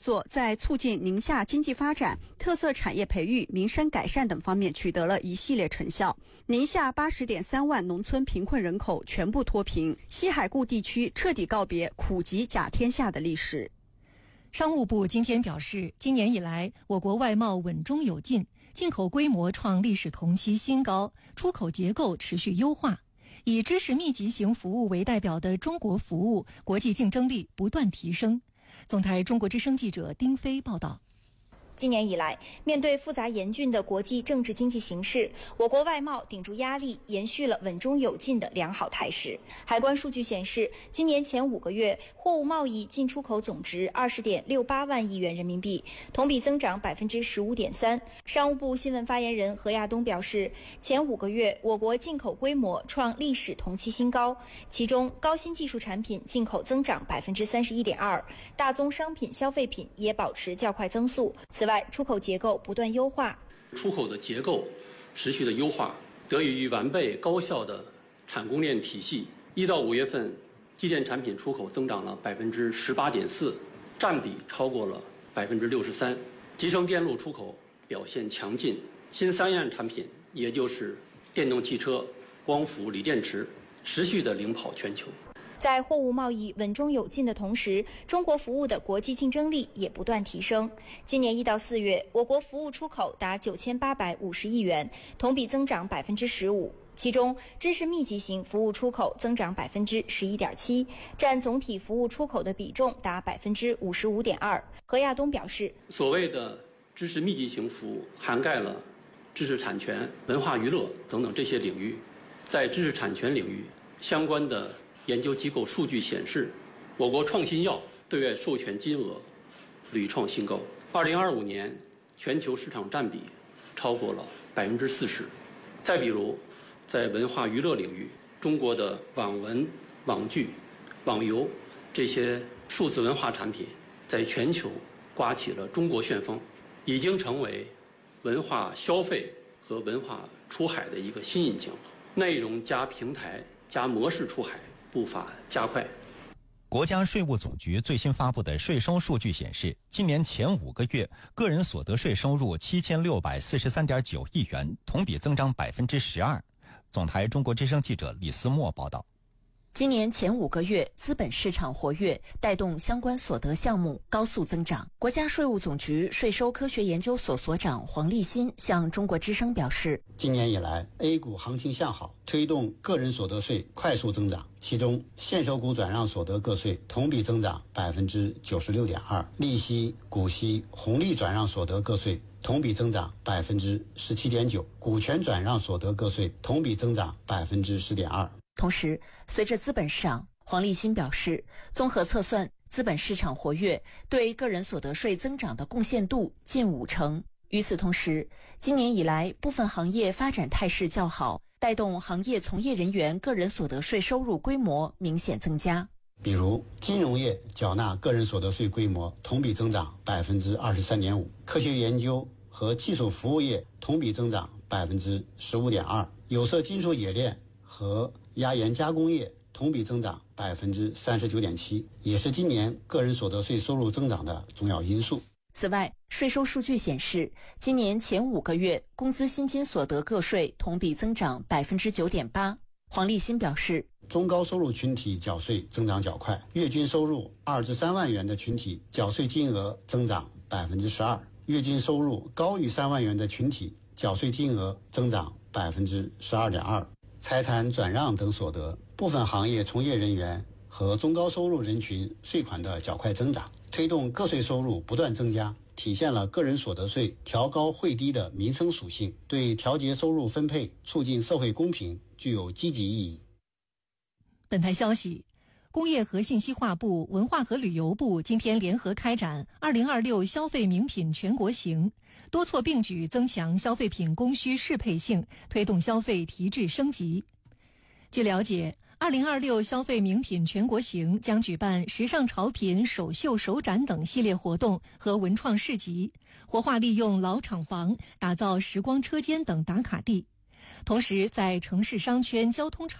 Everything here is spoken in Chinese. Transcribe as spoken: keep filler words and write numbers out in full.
作在促进宁夏经济发展、特色产业培育、民生改善等方面取得了一系列成效。宁夏八十点三万农村贫困人口全部脱贫，西海固地区彻底告别苦瘠甲天下的历史。 商务部今天表示，今年以来，我国外贸稳中有进，进口规模创历史同期新高，出口结构持续优化。以知识密集型服务为代表的中国服务国际竞争力不断提升。总台中国之声记者丁飞报道。 今年以来，面对复杂严峻的国际政治经济形势，我国外贸顶住压力，延续了稳中有进的良好态势。海关数据显示，今年前五个月，货物贸易进出口总值二十点六八万亿元人民币，同比增长百分之十五点三。商务部新闻发言人何亚东表示，前五个月我国进口规模创历史同期新高，其中高新技术产品进口增长百分之三十一点二，大宗商品消费品也保持较快增速。此外，出口结构不断优化， 出口的结构持续的优化，得益于完备高效的产供链体系。一到五月份，机电产品出口增长了百分之十八点四，占比超过了百分之六十三。集成电路出口表现强劲，新三样产品，也就是电动汽车、光伏、锂电池，持续的领跑全球。 在货物贸易稳中有进的同时，中国服务的国际竞争力也不断提升。今年一到四月，我国服务出口达九千八百五十亿元，同比增长百分之十五。其中，知识密集型服务出口增长百分之十一点七，占总体服务出口的比重达百分之五十五点二。何亚东表示， 所谓的知识密集型服务涵盖了知识产权、文化娱乐等等这些领域。在知识产权领域，相关的研究机构数据显示，我国创新药对外授权金额屡创新高。二零二五年，全球市场占比超过了百分之四十。再比如，在文化娱乐领域，中国的网文、网剧、网游这些数字文化产品，在全球刮起了中国旋风，已经成为文化消费和文化出海的一个新引擎。内容加平台加模式出海步伐加快。 国家税务总局最新发布的税收数据显示，今年前五个月个人所得税收入七千六百四十三点九亿元，同比增长百分之十二。总台中国之声记者李思墨报道。 今年前五个月，资本市场活跃，带动相关所得项目高速增长。国家税务总局税收科学研究所所长黄立新向中国之声表示， 今年以来 A 股行情向好，推动个人所得税快速增长，其中现收股转让所得个税同比增长百分之九十六点二，利息、股息、红利转让所得个税同比增长百分之十七点九，股权转让所得个税同比增长百分之十点二。 同时，随着资本市场，黄立新表示，综合测算，资本市场活跃对个人所得税增长的贡献度近五成。与此同时，今年以来部分行业发展态势较好，带动行业从业人员个人所得税收入规模明显增加。 比如金融业缴纳个人所得税规模同比增长百分之二十三点五，科学研究和技术服务业同比增长百分之十五点二，有色金属冶炼和压延加工业同比增长百分之三十九点七，也是今年个人所得税收入增长的重要因素。 此外，税收数据显示，今年前五个月工资薪金所得个税同比增长百分之九点八。黄立新表示， 中高收入群体缴税增长较快，月均收入二至三万元的群体缴税金额增长百分之十二，月均收入高于三万元的群体缴税金额增长百分之十二点二。财产转让等所得，部分行业从业人员和中高收入人群税款的较快增长，推动个税收入不断增加，体现了个人所得税调高惠低的民生属性，对调节收入分配、促进社会公平具有积极意义。 本台消息，工业和信息化部、文化和旅游部今天联合开展二零二六消费名品全国行，多措并举增强消费品供需适配性，推动消费提质升级。据了解，二零二六消费名品全国行将举办时尚潮品首秀首展等系列活动和文创市集，活化利用老厂房，打造时光车间等打卡地。同时，在城市商圈、交通场